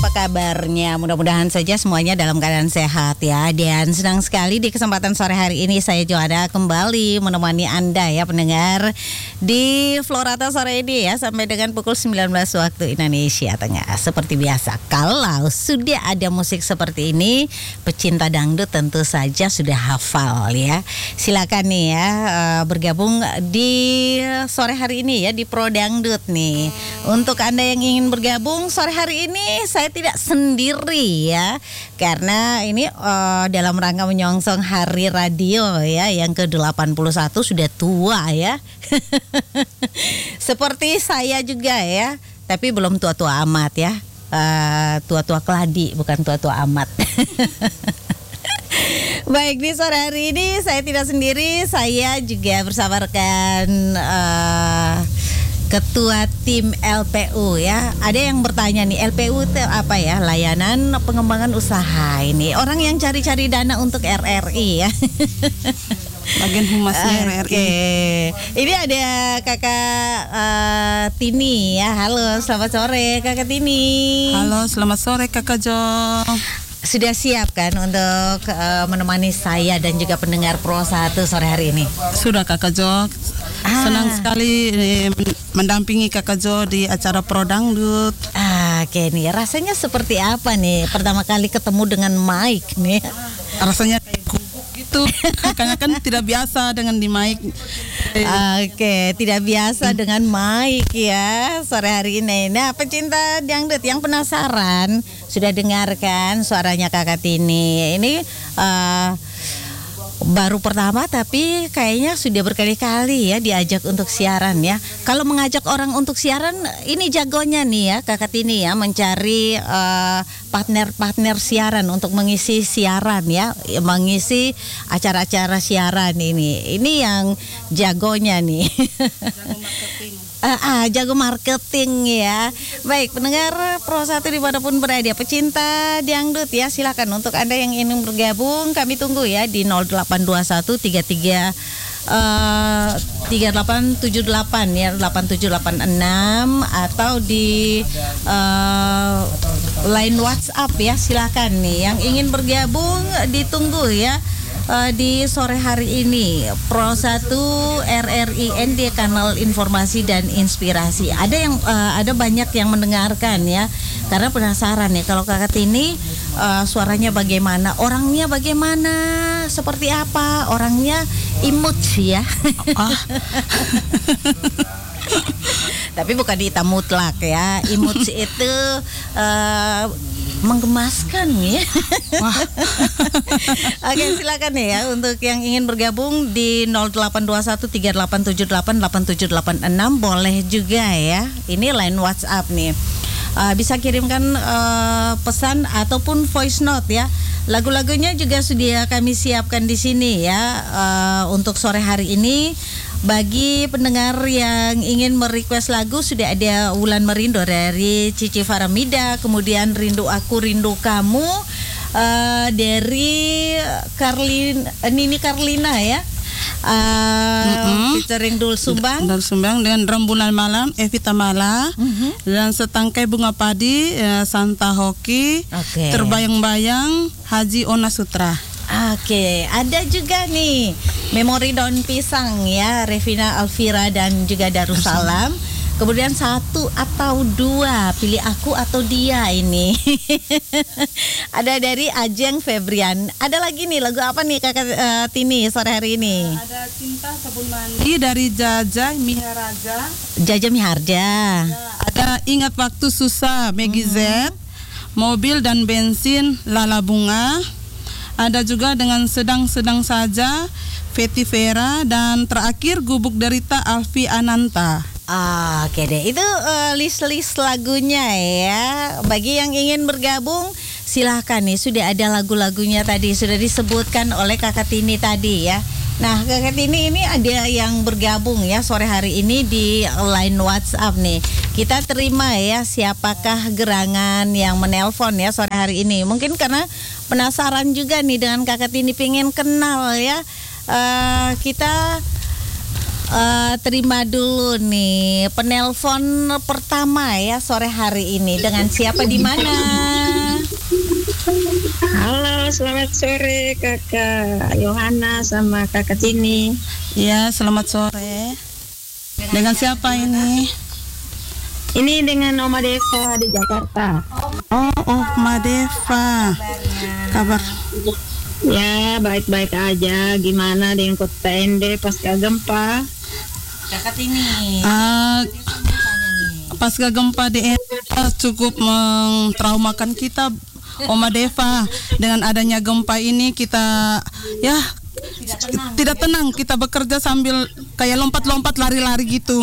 apa kabarnya? Mudah-mudahan saja semuanya dalam keadaan sehat ya. Dan senang sekali di kesempatan sore hari ini saya Joanna kembali menemani Anda ya pendengar di Florata sore ini ya sampai dengan pukul 19 waktu Indonesia Tengah. Seperti biasa, kalau sudah ada musik seperti ini, pecinta dangdut tentu saja sudah hafal ya. Silakan nih ya bergabung di sore hari ini ya di Pro Dangdut nih. Untuk Anda yang ingin bergabung sore hari ini saya tidak sendiri ya, karena ini dalam rangka menyongsong Hari Radio ya yang ke-81, sudah tua ya. Seperti saya juga ya, tapi belum tua-tua amat ya. Tua-tua keladi, bukan tua-tua amat. Baik, di sore hari ini saya tidak sendiri, saya juga bersama rekan Ketua Tim LPU ya. Ada yang bertanya nih, LPU itu apa ya? Layanan Pengembangan Usaha. Ini orang yang cari-cari dana untuk RRI ya. Bagian humasnya RRI. Ini ada Kakak Tini ya. Halo, selamat sore Kakak Tini. Halo, selamat sore Kakak Jo. Sudah siap kan untuk menemani saya dan juga pendengar Pro 1 sore hari ini? Sudah Kakak Jo. Senang sekali mendampingi Kakak Jo di acara Pro Dangdut. Oke nih, rasanya seperti apa nih pertama kali ketemu dengan Mike nih? Rasanya kayak gugup gitu. Karena kan tidak biasa dengan di mic. Oke, tidak biasa dengan Mike ya sore hari ini. Nah, pecinta dangdut yang penasaran sudah dengarkan suaranya Kakak Tini. Ini baru pertama tapi kayaknya sudah berkali-kali ya diajak untuk siaran ya. Kalau mengajak orang untuk siaran ini jagonya nih ya Kakak Tini ya, mencari partner-partner siaran untuk mengisi siaran ya, mengisi acara-acara siaran ini. Ini yang jagonya nih. Jago marketing ya. Baik, pendengar Pro 1 dimanapun berada, pecinta dangdut ya, silakan untuk Anda yang ingin bergabung, kami tunggu ya di 0821 3878 ya 8786 atau di line WhatsApp ya, silakan nih yang ingin bergabung ditunggu ya. Di sore hari ini Pro 1 RRIN di kanal informasi dan inspirasi. Ada banyak yang mendengarkan ya, karena penasaran ya kalau Kakak Tini suaranya bagaimana, orangnya bagaimana, seperti apa orangnya, imut ya. Tapi bukan hitam mutlak ya, imut itu menggemaskan ya. Oke, silakan ya untuk yang ingin bergabung di 0821 3878 8786 boleh juga ya. Ini line WhatsApp nih. Bisa kirimkan pesan ataupun voice note ya. Lagu-lagunya juga sudah kami siapkan di sini ya untuk sore hari ini. Bagi pendengar yang ingin merequest lagu, sudah ada Wulan Merindo dari Cici Faramida, kemudian Rindu Aku Rindu Kamu dari Nini Karlina ya, featuring Dul Sumbang dengan Rembulan Malam Evita Mala, dan Setangkai Bunga Padi Santa Hoki, Terbayang-bayang Haji Ona Sutra. Oke, ada juga nih Memori Daun Pisang ya, Revina Alvira dan juga Darussalam. Kemudian 1 atau 2, pilih aku atau dia ini. Ada dari Ajeng Febrian. Ada lagi nih, lagu apa nih Kakak Tini sore hari ini? Ada Cinta Sabun Mandi dari Jaja Miharaja. Jaja Miharja. Ada Ingat Waktu Susah Meggy Z. Mobil dan Bensin Lala Bunga. Ada juga dengan Sedang-sedang Saja Feti Vera, dan terakhir Gubuk Derita Alfi Ananta. Oke deh, itu list-list lagunya ya. Bagi yang ingin bergabung silahkan nih, sudah ada lagu-lagunya tadi, sudah disebutkan oleh Kakak Tini tadi ya. Nah, Kakak Tini ini ada yang bergabung ya sore hari ini di line WhatsApp nih. Kita terima ya, siapakah gerangan yang menelpon ya sore hari ini. Mungkin karena penasaran juga nih dengan Kakak Tini, pengen kenal ya. Kita terima dulu nih penelpon pertama ya sore hari ini. Dengan siapa, di mana? selamat sore Kakak Yohana sama Kakak Tini. Ya, selamat sore. Dengan siapa ini? Ini dengan Oma Deva di Jakarta. Oh, Madeva. Kabar? Ya, baik-baik aja. Gimana dengan kota Ende pasca gempa? Kakak ini. Pasca gempa di Ende cukup mentraumakan kita, Oma Deva. Dengan adanya gempa ini kita tidak tenang. Kita bekerja sambil kayak lompat-lompat lari-lari gitu.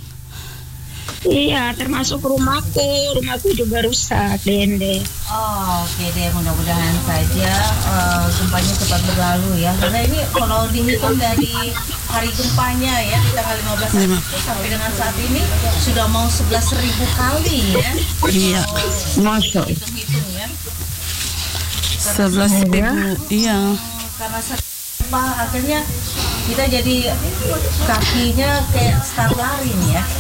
Iya, termasuk rumahku juga rusak di Ende. Oke deh, mudah-mudahan saja gempanya cepat berlalu ya. Karena ini kalau dihitung dari hari gempanya ya di tanggal 15 Agustus sampai dengan saat ini sudah mau 11.000 kali ya. Iya. Masuk. Hitung-hitung ya. 11.000. Iya. Karena akhirnya kita jadi kakinya kayak start lari nih ya.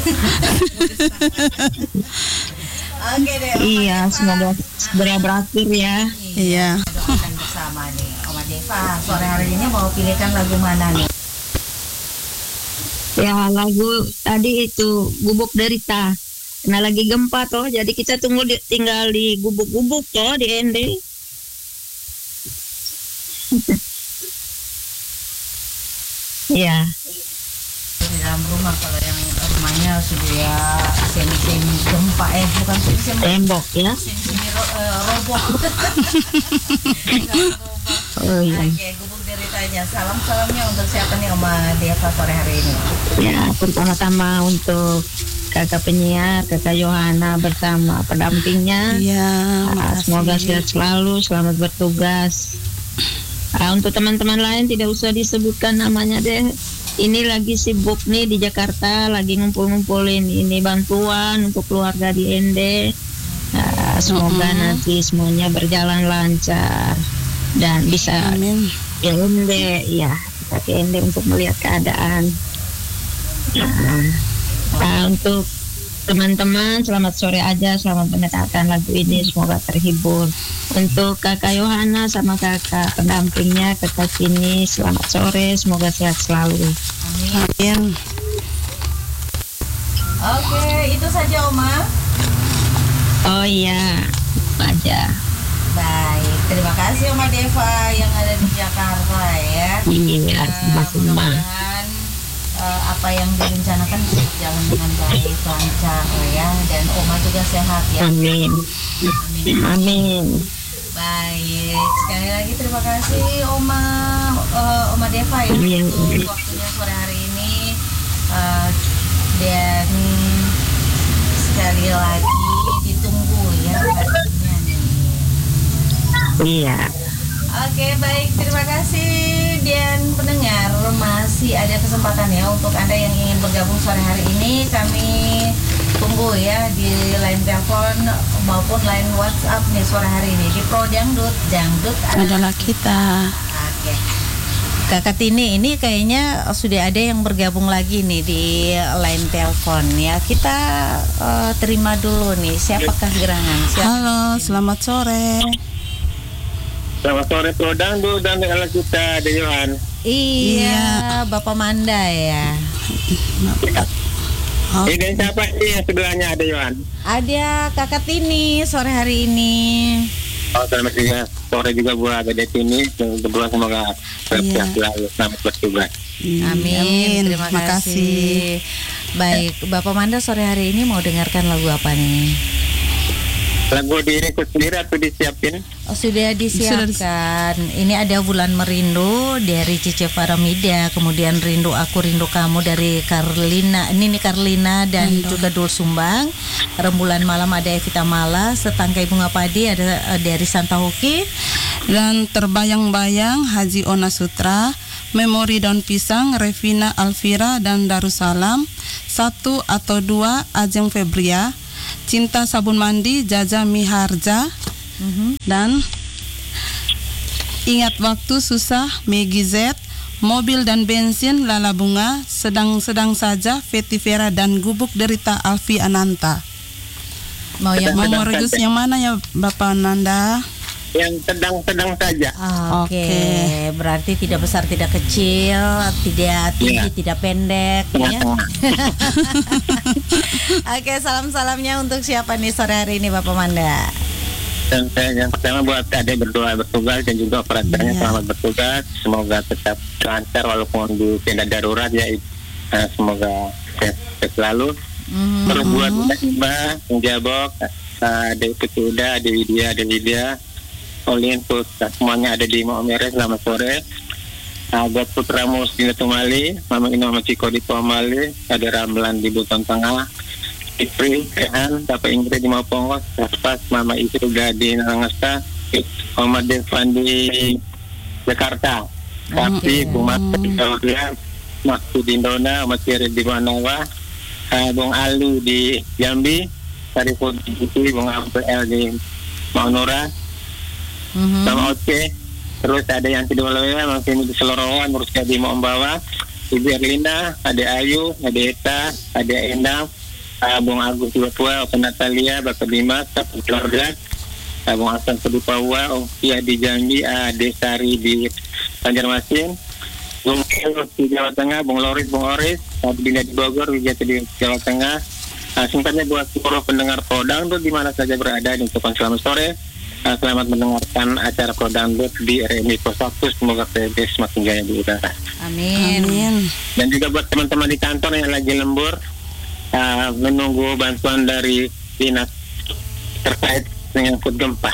Oke deh. Iya, semoga segera berakhir ya. Iya. Doakan bersama nih, Oma Deva. Sore hari ini mau pilihkan lagu mana nih? Ya, lagu tadi itu Gubuk Derita. Nah, lagi gempa toh, jadi kita tinggal di gubuk-gubuk toh di Ende. Iya. Di dalam rumah, kalau yang rumahnya sudah semi gempa bukan semi Tembok ya. roboh. Oh iya. Oke, Gubuk Deritanya. Salamnya untuk siapa nih Oma Deva sore hari ini? Ya, pertama-tama untuk kakak penyiar, kakak Yohana bersama pendampingnya. Iya, Semoga sehat selalu, selamat bertugas. Untuk teman-teman lain tidak usah disebutkan namanya deh. Ini lagi sibuk nih di Jakarta, lagi ngumpul-ngumpulin ini bantuan untuk keluarga di Ende. Semoga nanti semuanya berjalan lancar dan bisa Amin. ke Ende, ya kita ke Ende untuk melihat keadaan. Untuk teman-teman, selamat sore aja, selamat mendengarkan lagu ini, semoga terhibur. Untuk kakak Yohana sama kakak pendampingnya, kakak Tini, selamat sore, semoga sehat selalu. Amin. Oke, itu saja Oma. Oh iya, itu aja. Baik, terima kasih Oma Deva yang ada di Jakarta ya. Iya, sama-sama. Mudah-mudahan apa yang direncanakan berjalan dengan baik, lancar ya, dan Oma juga sehat ya. Amin. Amin. Baik, sekali lagi terima kasih Oma Deva ya untuk waktunya sore hari ini. Dan sekali lagi ditunggu ya hasilnya nih. Iya. Oke, baik, terima kasih. Dan pendengar, masih ada kesempatan ya untuk Anda yang ingin bergabung sore hari ini. Kami tunggu ya di line telepon maupun line WhatsApp nih sore hari ini di Pro Dangdut Adalah kita. Oke. Kakak Tini, ini kayaknya sudah ada yang bergabung lagi nih di line telepon ya. Kita terima dulu nih, siapakah gerangan? Halo, selamat sore. Selamat sore Pro Dangdut dan kita De Yohan. Iya, Bapak Manda ya. Ini siapa sih yang sebelahnya ada Yohan? Ada Kakak Tini sore hari ini. Oh, selamat siang. Sore juga buat ada sini. Berdua semoga sehat selalu, selamat bertugas. Amin. Terima kasih. Baik, Bapak Manda sore hari ini mau dengarkan lagu apa nih? Lagu diriku sendiri atau disiapin? Oh, sudah disiapkan. Ini ada Bulan Merindu dari Cice Faramida, kemudian Rindu Aku Rindu Kamu dari Karlina, Nini Karlina dan juga Dul Sumbang. Rembulan Malam ada Evita Mala, Setangkai Bunga Padi ada dari Santa Hoki, Dan Terbayang-Bayang Haji Ona Sutra, Memori Daun Pisang Revina Alvira dan Darussalam, 1 atau 2 Ajeng Febria, Cinta Sabun Mandi Jaja Miharja, dan Ingat Waktu Susah Megi Z, Mobil dan Bensin Lala Bunga, Sedang-sedang Saja Feti Vera dan Gubuk Derita Alfi Ananta. mau yang Mau regus yang mana ya Bapak Nanda? yang sedang-sedang saja. Oke, berarti tidak besar, tidak kecil, tidak tinggi, tidak pendek, ya. Oke, salam-salamnya untuk siapa nih sore hari ini, Bapak Manda? Dan saya yang pertama buat adik berdoa bertugas dan juga operatornya selamat bertugas. Semoga tetap lancar walaupun di tenda darurat ya. Semoga sehat selalu. Terus buat Mbak Jabok, Adik Petuda, Adik Widya, Olin Putra, semuanya ada di Maumere. Selamat sore. Buat Putra Musdina Tumali, Mama Ino Mama Ciko di Tumali, ada Ramlan di Buton Tengah, Ifri, Rehan, Bapak Ingrid di Maupongos, Pas, Mama Istri udah di Nangasta, Muhammad Devan di Jakarta, Tapi Bung Mas di Jawa, Maksud di Indona, Mas Kiri di Manawa, Bung Alu di Jambi, Sarifud di Buti, Bung Abel di Maunura, sama Oce. Terus ada yang tidak boleh masih di Selorowan, terus di Maumbawa, Ibu Erlina, ada Ayu, ada Eta, ada Endang, Bung Agus di Papua, Open Natalia, Bapak Dimas, Bapak Keluarga, Bung Hasan di Papua, Okia di Jambi, Desari di Banjarmasin, Bung Elus di Jawa Tengah, Bung Loris, Bung Oris, Bina di Bogor, Wijati di Jawa Tengah. Singkatnya buat seluruh pendengar Prodang tuh di mana saja berada di Tukan selamat sore. Selamat mendengarkan acara Prodangdut di RMI Pos 1. Semoga PB semakin jaya di udara. Amin. Dan juga buat teman-teman di kantor yang lagi lembur, menunggu bantuan dari dinas terkait menyangkut gempa.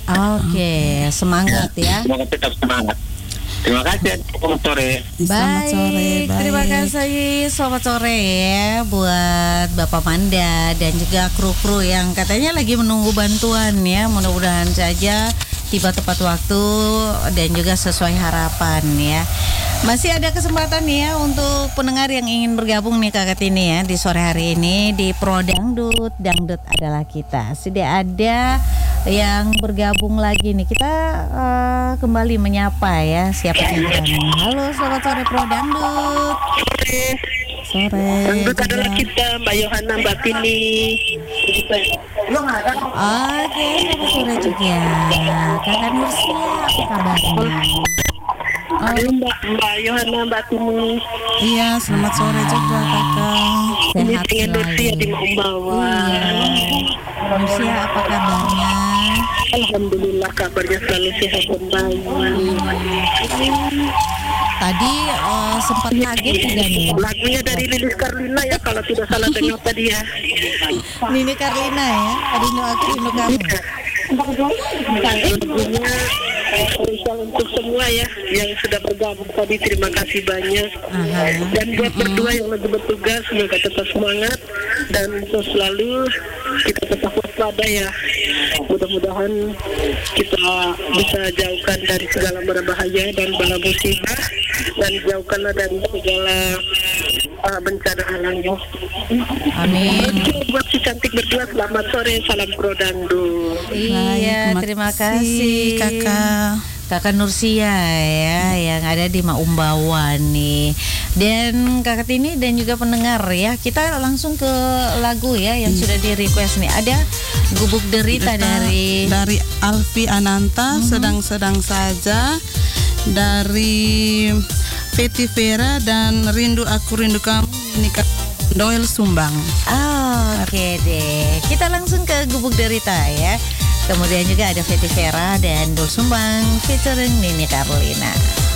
Oke, semangat ya. Semoga tetap semangat. Terima kasih. Selamat sore. Selamat sore. Terima kasih. Selamat sore ya buat Bapak Manda dan juga kru-kru yang katanya lagi menunggu bantuan ya. Mudah-mudahan saja tiba tepat waktu dan juga sesuai harapan ya. Masih ada kesempatan ya untuk pendengar yang ingin bergabung nih Kakak Tini ya di sore hari ini di Prodangdut. Dangdut adalah kita. Sudah ada yang bergabung lagi nih. Kita kembali menyapa ya siapa yang halo, selamat sore Prodangdut. Sore. Dangdut adalah kita, Mbak Yohana, Mbak Tini. Oke, selamat sore juga Kakak Nursia, apa kabarnya? Halo Mbak Yohana, Mbak Tini. Iya, selamat sore juga kakak. Ini Sehat dengan Nursia di selalu. Maumbawa. Nursia, apa kabarnya? Alhamdulillah kabarnya selalu sehat dan baik. Tadi sempat kaget juga nih. Lagunya dari Lilis Karlina ya kalau tidak salah dengar tadi ya. Nini Karlina ya, rindu aku, rindu kamu. Lagunya spesial untuk semua ya yang sudah bergabung tadi, terima kasih banyak. Dan buat berdua yang lagi bertugas, semoga tetap semangat dan selalu kita tetap waspada ya. Mudah-mudahan kita bisa jauhkan dari segala mara bahaya dan bala musibah, dan jauhkanlah dari segala bencana alamnya. Amin. Buat si cantik berdua, selamat sore, salam Prodangdut. Iya, terima kasih Kakak Nursia ya yang ada di Maumbawa nih. Dan Kakak Tini dan juga pendengar ya, kita langsung ke lagu ya yang sudah di request nih. Ada Gubuk Derita dari Alfi Ananta, sedang-sedang saja, dari Feti Vera, dan Rindu Aku Rindu Kamu ini Doel Sumbang. Oke deh, kita langsung ke Gubuk Derita ya. Kemudian juga ada Feti Vera dan Doel Sumbang featuring Nini Carlina.